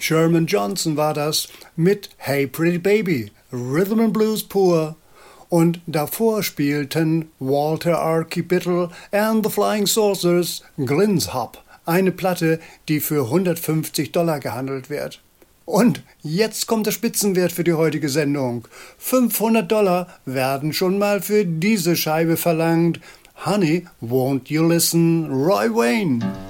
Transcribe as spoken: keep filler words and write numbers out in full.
Sherman Johnson war das mit Hey Pretty Baby, Rhythm and Blues pur. Und davor spielten Walter Archibittle and the Flying Saucers Glyn's Hop, eine Platte, die für hundertfünfzig Dollar gehandelt wird. Und jetzt kommt der Spitzenwert für die heutige Sendung. fünfhundert Dollar werden schon mal für diese Scheibe verlangt. Honey, won't you listen, Roy Wayne?